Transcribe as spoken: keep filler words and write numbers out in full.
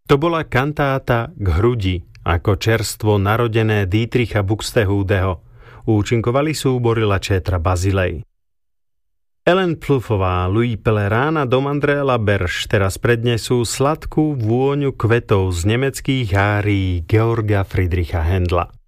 To bola kantáta k hrudi, ako čerstvo narodené Dietricha Buxtehudeho. Účinkovali súbory Lačetra Bazilej. Ellen Pluffová, Louis Pellerin a Dom André Laberge teraz prednesú sladkú vôňu kvetov z nemeckých árií Georga Friedricha Händla.